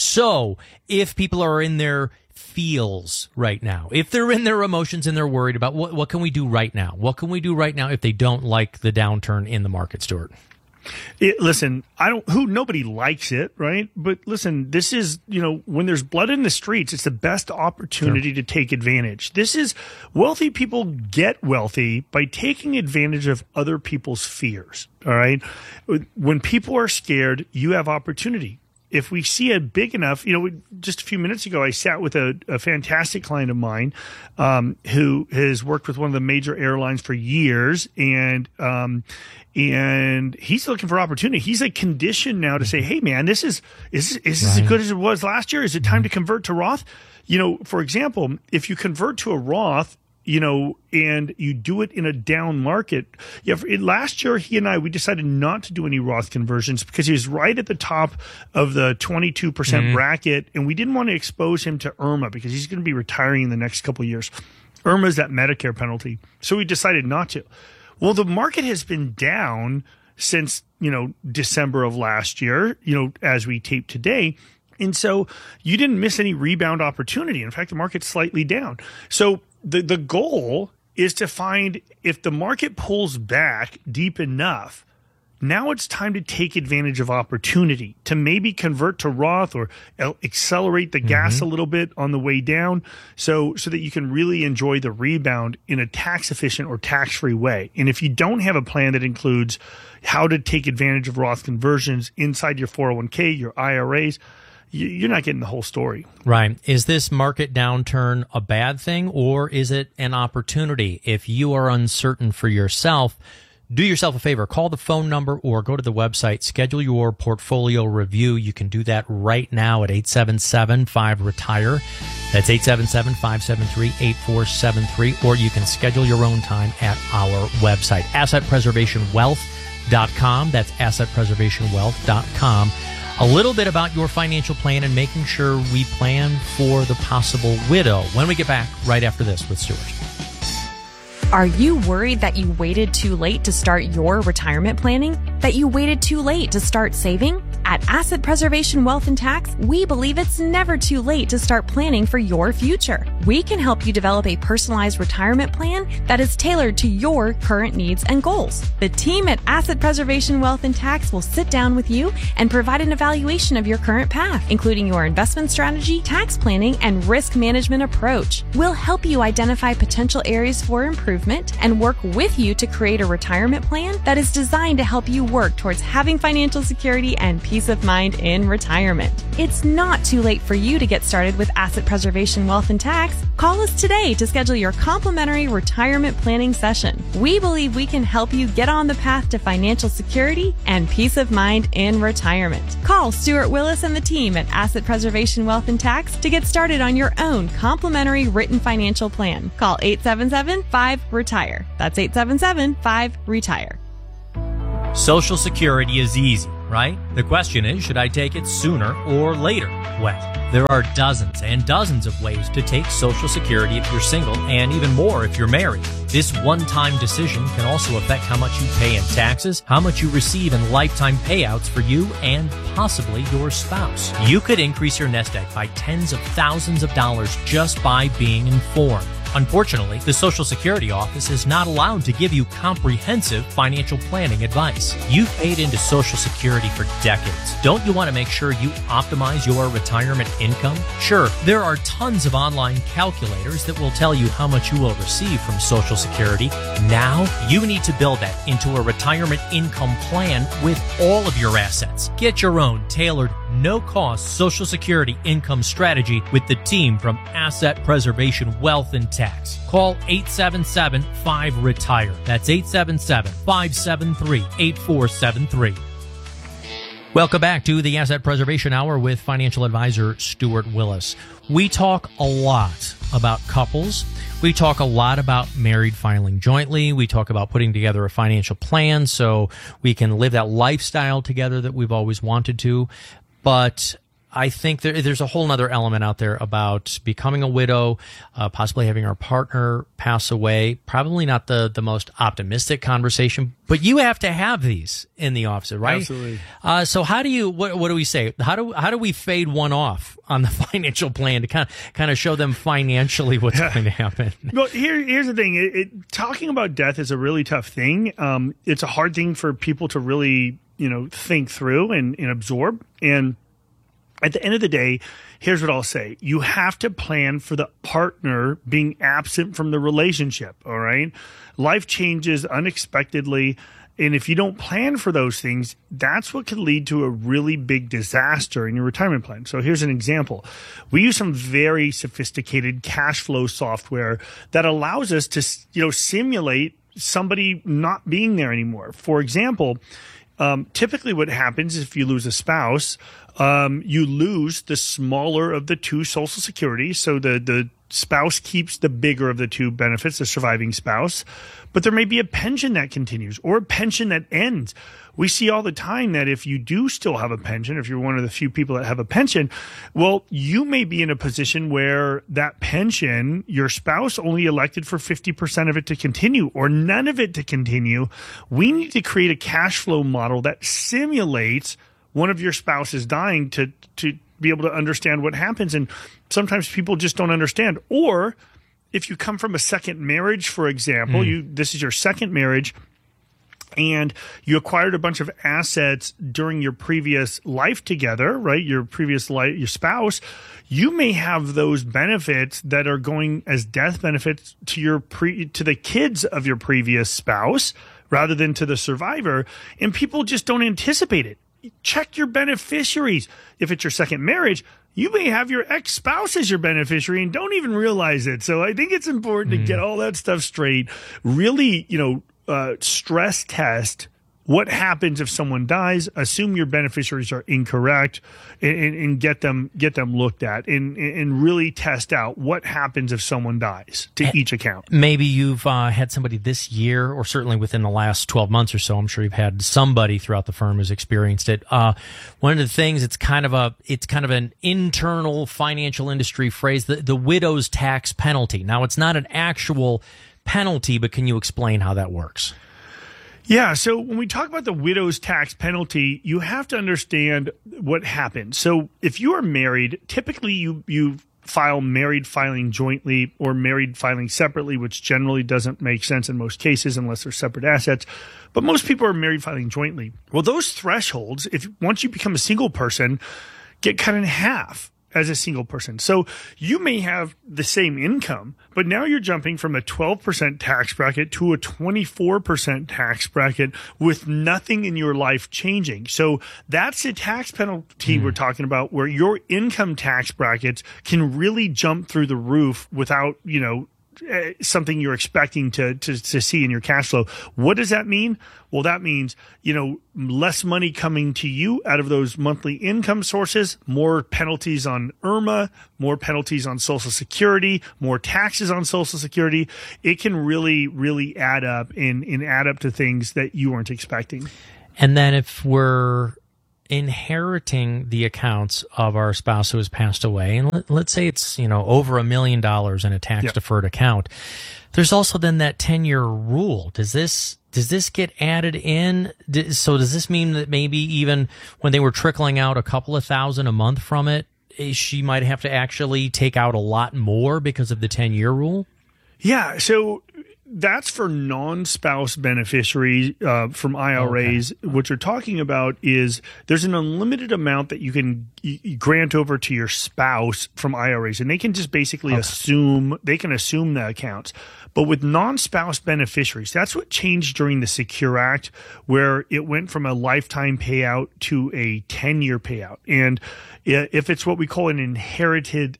So if people are in their feels right now, if they're in their emotions and they're worried about what can we do right now? What can we do right now if they don't like the downturn in the market, Stuart? Listen, nobody likes it, right? But listen, this is, when there's blood in the streets, it's the best opportunity to take advantage. Wealthy people get wealthy by taking advantage of other people's fears, all right? When people are scared, you have opportunity. If we see a big enough, just a few minutes ago, I sat with a fantastic client of mine who has worked with one of the major airlines for years, and he's looking for opportunity. He's conditioned now to say, "Hey, man, is this as good as it was last year? Is it time to convert to Roth?" For example, if you convert to a Roth, and you do it in a down market. Last year, he and I, we decided not to do any Roth conversions because he was right at the top of the 22% bracket, and we didn't want to expose him to IRMA because he's going to be retiring in the next couple of years. IRMA is that Medicare penalty. So we decided not to. Well, the market has been down since, December of last year, as we tape today. And so you didn't miss any rebound opportunity. In fact, the market's slightly down. So the goal is to find, if the market pulls back deep enough, now it's time to take advantage of opportunity to maybe convert to Roth or accelerate the gas a little bit on the way down so that you can really enjoy the rebound in a tax efficient or tax free way. And if you don't have a plan that includes how to take advantage of Roth conversions inside your 401k, your IRAs, you're not getting the whole story. Right. Is this market downturn a bad thing, or is it an opportunity? If you are uncertain for yourself, do yourself a favor. Call the phone number or go to the website. Schedule your portfolio review. You can do that right now at 877-5-RETIRE. That's 877-573-8473. Or you can schedule your own time at our website, AssetPreservationWealth.com. That's AssetPreservationWealth.com. A little bit about your financial plan and making sure we plan for the possible widow when we get back right after this with Stuart. Are you worried that you waited too late to start your retirement planning? That you waited too late to start saving? At Asset Preservation Wealth and Tax, we believe it's never too late to start planning for your future. We can help you develop a personalized retirement plan that is tailored to your current needs and goals. The team at Asset Preservation Wealth and Tax will sit down with you and provide an evaluation of your current path, including your investment strategy, tax planning, and risk management approach. We'll help you identify potential areas for improvement and work with you to create a retirement plan that is designed to help you work towards having financial security and peace of mind in retirement. It's not too late for you to get started with Asset Preservation Wealth and Tax. Call us today to schedule your complimentary retirement planning session. We believe we can help you get on the path to financial security and peace of mind in retirement. Call Stuart Willis and the team at Asset Preservation Wealth and Tax to get started on your own complimentary written financial plan. Call 877-5-RETIRE. That's 877-5-RETIRE. Social Security is easy, right? The question is, should I take it sooner or later? Well, there are dozens and dozens of ways to take Social Security if you're single, and even more if you're married. This one-time decision can also affect how much you pay in taxes, how much you receive in lifetime payouts for you and possibly your spouse. You could increase your nest egg by tens of thousands of dollars just by being informed. Unfortunately, the Social Security office is not allowed to give you comprehensive financial planning advice. You've paid into Social Security for decades. Don't you want to make sure you optimize your retirement income? Sure, there are tons of online calculators that will tell you how much you will receive from Social Security. Now, you need to build that into a retirement income plan with all of your assets. Get your own tailored, no-cost Social Security income strategy with the team from Asset Preservation Wealth and Tax. Call 877-5-RETIRE. That's 877-573-8473. Welcome back to the Asset Preservation Hour with financial advisor Stuart Willis. We talk a lot about couples. We talk a lot about married filing jointly. We talk about putting together a financial plan so we can live that lifestyle together that we've always wanted to. But I think there's a whole other element out there about becoming a widow, possibly having our partner pass away. Probably not the most optimistic conversation, but you have to have these in the office, right? Absolutely. So how do you, what do we say? How do we fade one off on the financial plan to kind of show them financially what's going to happen? Well, here's the thing. Talking about death is a really tough thing. It's a hard thing for people to really, think through and absorb. And at the end of the day, here's what I'll say. You have to plan for the partner being absent from the relationship, all right? Life changes unexpectedly, and if you don't plan for those things, that's what can lead to a really big disaster in your retirement plan. So here's an example. We use some very sophisticated cash flow software that allows us to, simulate somebody not being there anymore. For example, typically what happens if you lose a spouse, you lose the smaller of the two Social Security. So the spouse keeps the bigger of the two benefits, the surviving spouse. But there may be a pension that continues or a pension that ends. We see all the time that if you do still have a pension, if you're one of the few people that have a pension, well, you may be in a position where that pension, your spouse only elected for 50% of it to continue or none of it to continue. We need to create a cash flow model that simulates one of your spouses dying to be able to understand what happens. And sometimes people just don't understand. Or if you come from a second marriage, for example, this is your second marriage, and you acquired a bunch of assets during your previous life together, right? Your previous life, your spouse, you may have those benefits that are going as death benefits to to the kids of your previous spouse rather than to the survivor. And people just don't anticipate it. Check your beneficiaries. If it's your second marriage, you may have your ex-spouse as your beneficiary and don't even realize it. So I think it's important to get all that stuff straight. Really, stress test what happens if someone dies? Assume your beneficiaries are incorrect, and get them looked at, and really test out what happens if someone dies to each account. Maybe you've had somebody this year, or certainly within the last 12 months or so. I'm sure you've had somebody throughout the firm who's experienced it. One of the things, it's kind of an internal financial industry phrase, the widow's tax penalty. Now, it's not an actual penalty, but can you explain how that works? Yeah, so when we talk about the widow's tax penalty, you have to understand what happens. So if you are married, typically you file married filing jointly or married filing separately, which generally doesn't make sense in most cases unless they're separate assets. But most people are married filing jointly. Well, those thresholds, once you become a single person, get cut in half as a single person. So you may have the same income, but now you're jumping from a 12% tax bracket to a 24% tax bracket with nothing in your life changing. So that's a tax penalty we're talking about, where your income tax brackets can really jump through the roof without, something you're expecting to see in your cash flow. What does that mean? Well, that means, less money coming to you out of those monthly income sources, more penalties on IRMA, more penalties on Social Security, more taxes on Social Security. It can really, really add up and add up to things that you weren't expecting. And then if we're inheriting the accounts of our spouse who has passed away, and let's say it's over $1 million in a tax deferred account, there's also then that 10-year rule. Does this get added in? So does this mean that maybe even when they were trickling out a couple of $1,000 a month from it, she might have to actually take out a lot more because of the 10-year rule? Yeah, so that's for non-spouse beneficiaries from IRAs. Okay. What you're talking about is there's an unlimited amount that you can grant over to your spouse from IRAs, and they can just basically assume the accounts. But with non-spouse beneficiaries, that's what changed during the Secure Act, where it went from a lifetime payout to a 10-year payout. And if it's what we call an inherited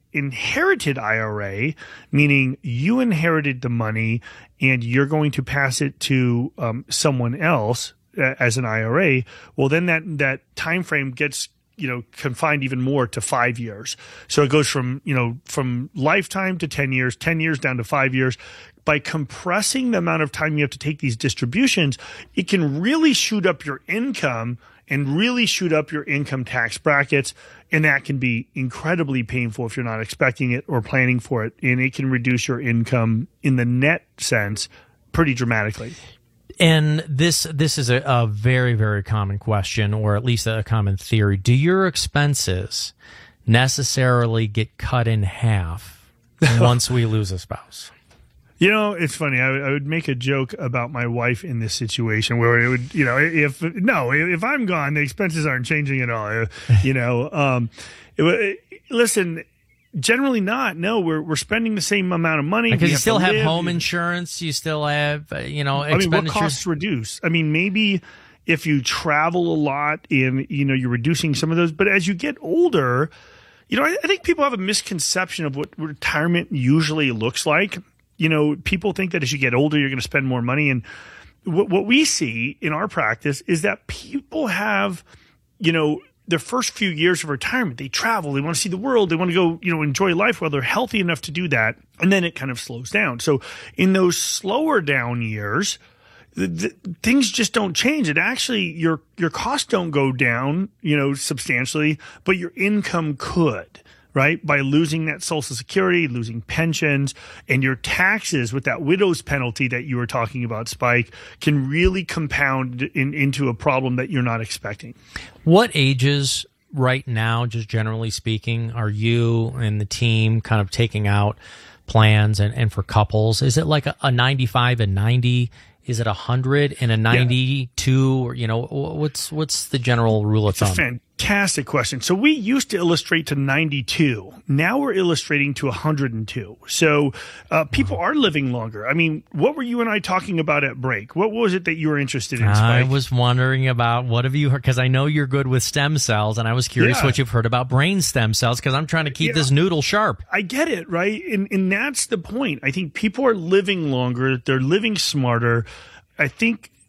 IRA, meaning you inherited the money and you're going to pass it to someone else as an IRA, well, then that time frame gets confined even more to 5 years. So it goes from lifetime to 10 years, 10 years down to 5 years. By compressing the amount of time you have to take these distributions, it can really shoot up your income and really shoot up your income tax brackets. And that can be incredibly painful if you're not expecting it or planning for it. And it can reduce your income in the net sense pretty dramatically. And this is a very, very common question, or at least a common theory. Do your expenses necessarily get cut in half once we lose a spouse? It's funny. I would make a joke about my wife in this situation where it would, if I'm gone, the expenses aren't changing at all. Listen, generally not. No, we're spending the same amount of money. Because you still have home insurance. You still have, expenditures. What costs reduce? Maybe if you travel a lot and, you're reducing some of those. But as you get older, I think people have a misconception of what retirement usually looks like. People think that as you get older, you're going to spend more money. And what we see in our practice is that people have, their first few years of retirement, they travel, they want to see the world, they want to go, enjoy life while they're healthy enough to do that. And then it kind of slows down. So in those slower down years, things just don't change. It actually, your costs don't go down, substantially, but your income could. Right? By losing that Social Security, losing pensions, and your taxes with that widow's penalty that you were talking about, Spike, can really compound into a problem that you're not expecting. What ages right now, just generally speaking, are you and the team kind of taking out plans and for couples? Is it like a 95 and 90? Is it 100 and a 92? Or, what's the general rule of thumb? It's a fantastic question. So we used to illustrate to 92. Now we're illustrating to 102. So people are living longer. What were you and I talking about at break? What was it that you were interested in, Spike? I was wondering about what have you heard, because I know you're good with stem cells, and I was curious what you've heard about brain stem cells, because I'm trying to keep this noodle sharp. I get it, right? And that's the point. I think people are living longer. They're living smarter. I think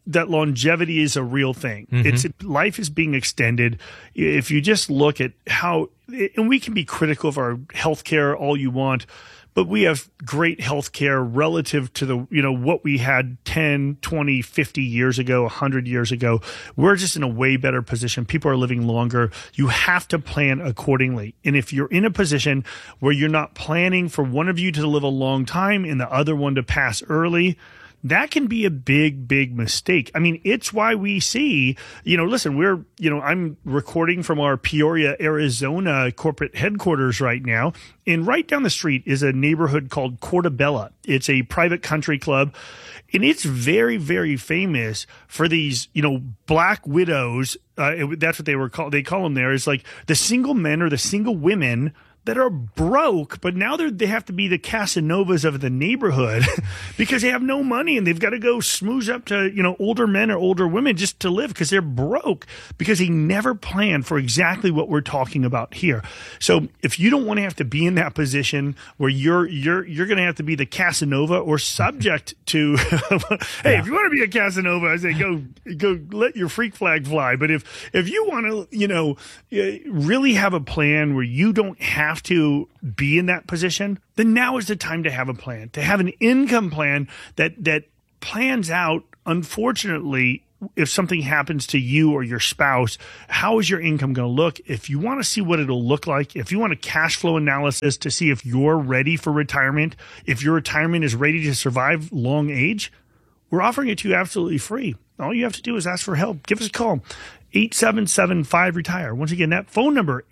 that longevity is a real thing. Life is being extended. If you just look at how, and we can be critical of our healthcare all you want, but we have great healthcare relative to the, what we had 10, 20, 50 years ago, 100 years ago. We're just in a way better position. People are living longer. You have to plan accordingly. And if you're in a position where you're not planning for one of you to live a long time and the other one to pass early, that can be a big, big mistake. I mean, it's why we see, listen, I'm recording from our Peoria, Arizona corporate headquarters right now. And right down the street is a neighborhood called Cortobella. It's a private country club. And it's very, very famous for these, black widows. That's what they call them there. It's like the single men or the single women that are broke, but now they have to be the Casanovas of the neighborhood because they have no money and they've got to go smooze up to, older men or older women just to live because they're broke because they never planned for exactly what we're talking about here. So if you don't want to have to be in that position where you're going to have to be the Casanova or subject to, hey, if you want to be a Casanova, I say go let your freak flag fly. But if you want to, really have a plan where you don't have to be in that position, then now is the time to have a plan, to have an income plan that plans out, unfortunately, if something happens to you or your spouse, how is your income going to look? If you want to see what it'll look like, if you want a cash flow analysis to see if you're ready for retirement, if your retirement is ready to survive long age, we're offering it to you absolutely free. All you have to do is ask for help. Give us a call. 877-5-RETIRE. Once again, that phone number,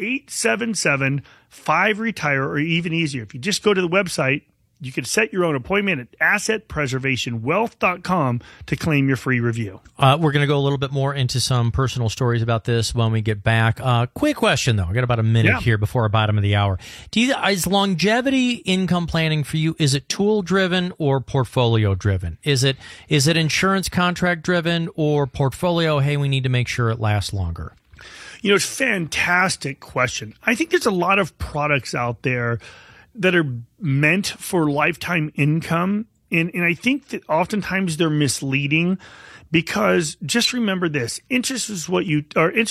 877-5-RETIRE, or even easier. If you just go to the website, you can set your own appointment at assetpreservationwealth.com to claim your free review. We're going to go a little bit more into some personal stories about this when we get back. Quick question, though. I got about a minute here before our bottom of the hour. Is longevity income planning for you, is it tool-driven or portfolio-driven? Is it insurance contract-driven or portfolio, hey, we need to make sure it lasts longer? It's a fantastic question. I think there's a lot of products out there that are meant for lifetime income. And I think that oftentimes they're misleading because just remember this, interest is what you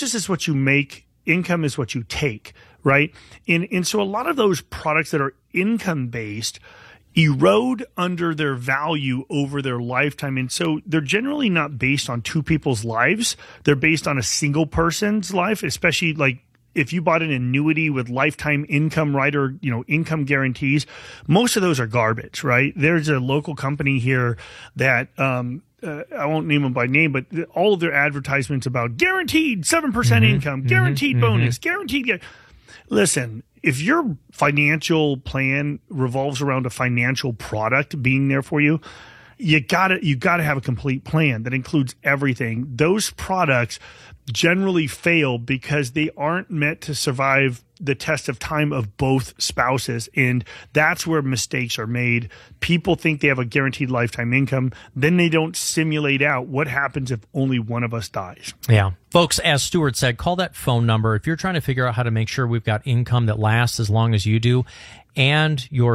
make, income is what you take, right? And so a lot of those products that are income based erode under their value over their lifetime. And so they're generally not based on two people's lives. They're based on a single person's life, especially like if you bought an annuity with lifetime income rider, income guarantees, most of those are garbage, right? There's a local company here that, I won't name them by name, but all of their advertisements about guaranteed 7% income, guaranteed bonus, guaranteed. Listen, if your financial plan revolves around a financial product being there for you, you gotta have a complete plan that includes everything. Those products generally fail because they aren't meant to survive the test of time of both spouses. And that's where mistakes are made. People think they have a guaranteed lifetime income. Then they don't simulate out what happens if only one of us dies. Yeah. Folks, as Stuart said, call that phone number. If you're trying to figure out how to make sure we've got income that lasts as long as you do, and your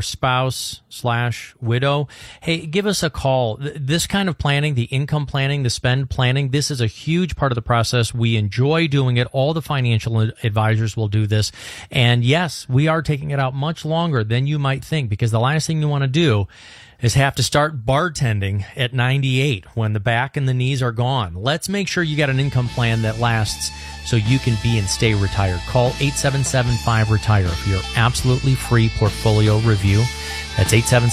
spouse/widow, hey, give us a call. This kind of planning, the income planning, the spend planning, this is a huge part of the process. We enjoy doing it. All the financial advisors will do this. And yes, we are taking it out much longer than you might think, because the last thing you want to do is have to start bartending at 98 when the back and the knees are gone. Let's make sure you got an income plan that lasts so you can be and stay retired. Call 877-5-RETIRE for your absolutely free portfolio review. That's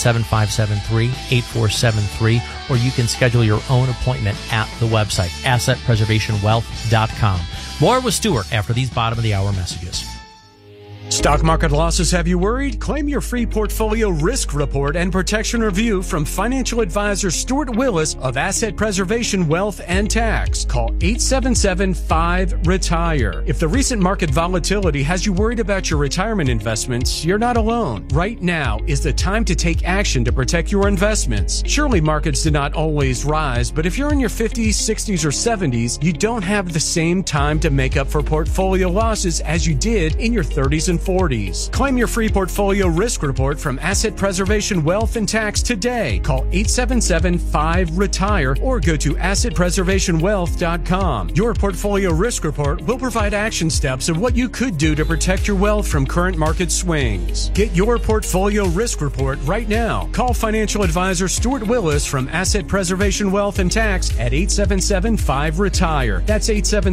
877-573-8473, or you can schedule your own appointment at the website, assetpreservationwealth.com. More with Stuart after these bottom of the hour messages. Stock market losses have you worried? Claim your free portfolio risk report and protection review from financial advisor Stuart Willis of Asset Preservation Wealth and Tax. Call 877-5-RETIRE. If the recent market volatility has you worried about your retirement investments, you're not alone. Right now is the time to take action to protect your investments. Surely markets do not always rise, but if you're in your 50s, 60s, or 70s, you don't have the same time to make up for portfolio losses as you did in your 30s and 40s. 40s. Claim your free portfolio risk report from Asset Preservation Wealth and Tax today. Call 877-5RETIRE or go to assetpreservationwealth.com. Your portfolio risk report will provide action steps of what you could do to protect your wealth from current market swings. Get your portfolio risk report right now. Call financial advisor Stuart Willis from Asset Preservation Wealth and Tax at 877-5RETIRE. That's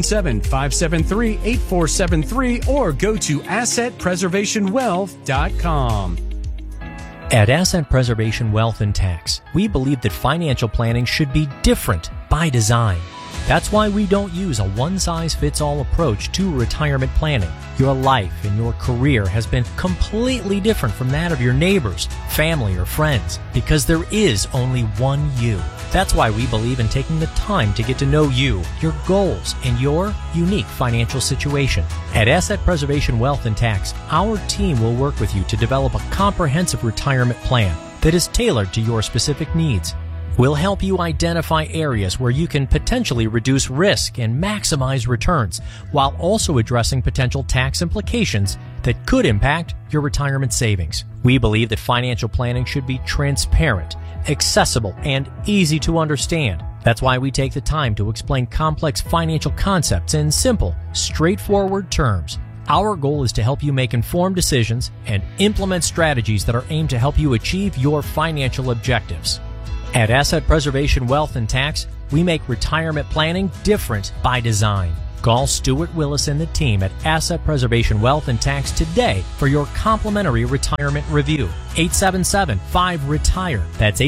877-573-8473 or go to assetpreservationwealth.com. At Asset Preservation Wealth and Tax, we believe that financial planning should be different by design. That's why we don't use a one-size-fits-all approach to retirement planning. Your life and your career has been completely different from that of your neighbors, family, or friends, because there is only one you. That's why we believe in taking the time to get to know you, your goals, and your unique financial situation. At Asset Preservation Wealth and Tax, our team will work with you to develop a comprehensive retirement plan that is tailored to your specific needs. We'll help you identify areas where you can potentially reduce risk and maximize returns, while also addressing potential tax implications that could impact your retirement savings. We believe that financial planning should be transparent, accessible, and easy to understand. That's why we take the time to explain complex financial concepts in simple, straightforward terms. Our goal is to help you make informed decisions and implement strategies that are aimed to help you achieve your financial objectives. At Asset Preservation Wealth and Tax, we make retirement planning different by design. Call Stuart Willis and the team at Asset Preservation Wealth and Tax today for your complimentary retirement review. 877-5RETIRE. That's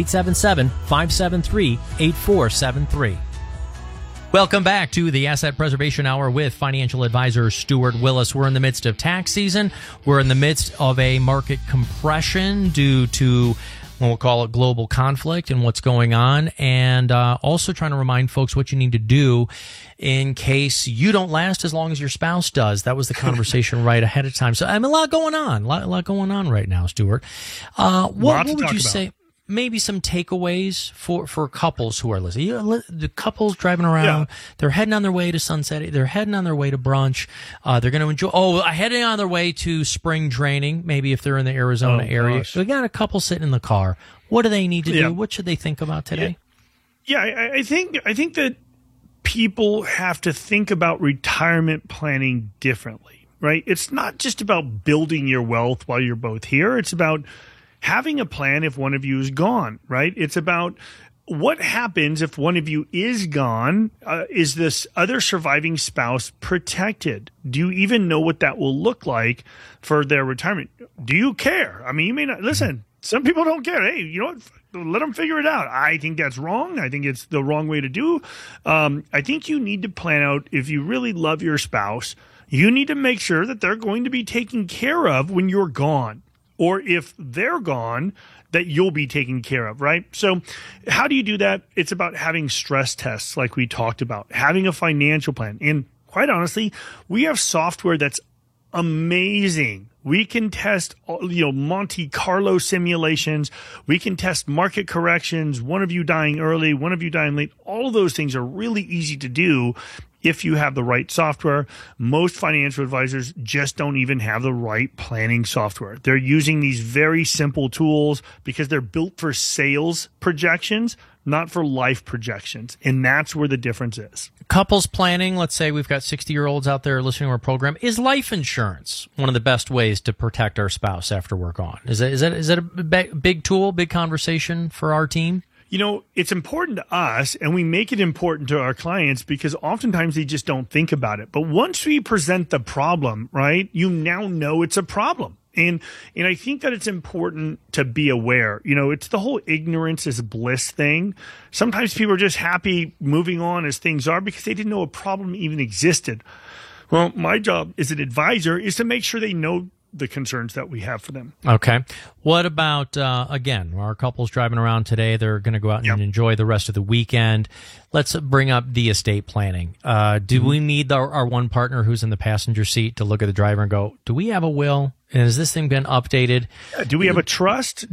877-573-8473. Welcome back to the Asset Preservation Hour with financial advisor Stuart Willis. We're in the midst of tax season. We're in the midst of a market compression due to, we'll call it, global conflict and what's going on, and also trying to remind folks what you need to do in case you don't last as long as your spouse does. That was the conversation right ahead of time. So a lot going on, a lot going on right now, Stuart. What would you say? Maybe some takeaways for couples who are listening. The couples driving around, they're heading on their way to Sunset. They're heading on their way to brunch. They're going to enjoy. Heading on their way to spring training. Maybe if they're in the Arizona area. Gosh. We got a couple sitting in the car. What do they need to do? What should they think about today? I think that people have to think about retirement planning differently, right? It's not just about building your wealth while you're both here. It's about having a plan if one of you is gone, right? It's about what happens if one of you is gone. Is this other surviving spouse protected? Do you even know what that will look like for their retirement? Do you care? I mean, you may not. Listen, some people don't care. Hey, you know what? Let them figure it out. I think that's wrong. I think it's the wrong way to do. I think you need to plan out, if you really love your spouse, you need to make sure that they're going to be taken care of when you're gone. Or if they're gone, that you'll be taken care of, right? So how do you do that? It's about having stress tests like we talked about, having a financial plan. And quite honestly, we have software that's amazing. We can test, Monte Carlo simulations. We can test market corrections, one of you dying early, one of you dying late. All of those things are really easy to do if you have the right software. Most financial advisors just don't even have the right planning software. They're using these very simple tools because they're built for sales projections, not for life projections. And that's where the difference is. Couples planning, let's say we've got 60-year-olds out there listening to our program. Is life insurance one of the best ways to protect our spouse after we're gone? Is that a big tool, big conversation for our team? It's important to us, and we make it important to our clients because oftentimes they just don't think about it. But once we present the problem, right, you now know it's a problem. And I think that it's important to be aware. It's the whole ignorance is bliss thing. Sometimes people are just happy moving on as things are because they didn't know a problem even existed. Well, my job as an advisor is to make sure they know the concerns that we have for them. Okay. What about, again, our couple's driving around today. They're going to go out and enjoy the rest of the weekend. Let's bring up the estate planning. Do we need our one partner who's in the passenger seat to look at the driver and go, do we have a will? And has this thing been updated? Do we have a trust?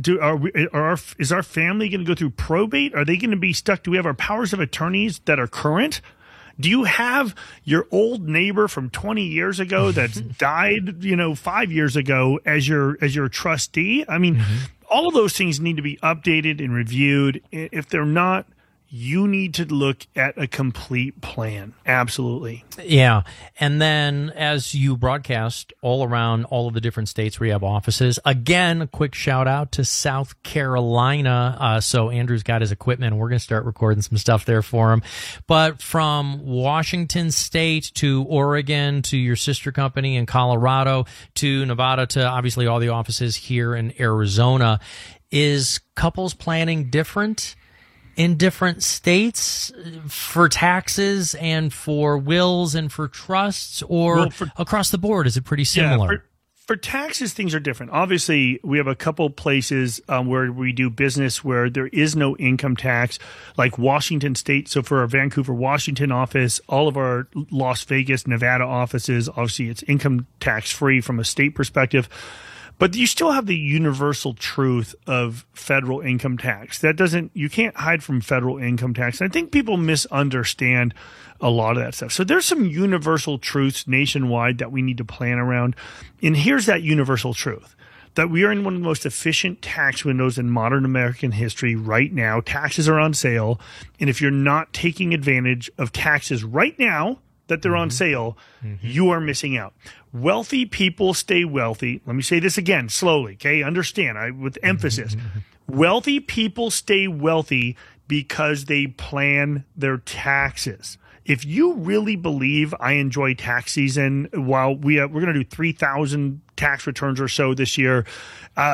Is our family going to go through probate? Are they going to be stuck? Do we have our powers of attorneys that are current? Do you have your old neighbor from 20 years ago that's died, 5 years ago as your trustee? I mean, all of those things need to be updated and reviewed. If they're not, you need to look at a complete plan. Absolutely. Yeah. And then as you broadcast all around all of the different states where you have offices, again, a quick shout out to South Carolina. So Andrew's got his equipment and we're going to start recording some stuff there for him. But from Washington State to Oregon to your sister company in Colorado to Nevada to obviously all the offices here in Arizona, is couples planning different in different states for taxes and for wills and for trusts, or across the board? Is it pretty similar? Yeah, for taxes, things are different. Obviously, we have a couple places where we do business where there is no income tax, like Washington State. So for our Vancouver, Washington office, all of our Las Vegas, Nevada offices, obviously it's income tax free from a state perspective. But you still have the universal truth of federal income tax. You can't hide from federal income tax. And I think people misunderstand a lot of that stuff. So there's some universal truths nationwide that we need to plan around. And here's that universal truth: that we are in one of the most efficient tax windows in modern American history right now. Taxes are on sale. And if you're not taking advantage of taxes right now that they're on sale, you are missing out. Wealthy people stay wealthy. Let me say this again slowly, okay? Understand, with emphasis. Wealthy people stay wealthy because they plan their taxes. If you really believe I enjoy tax season, while we're going to do 3,000 tax returns or so this year,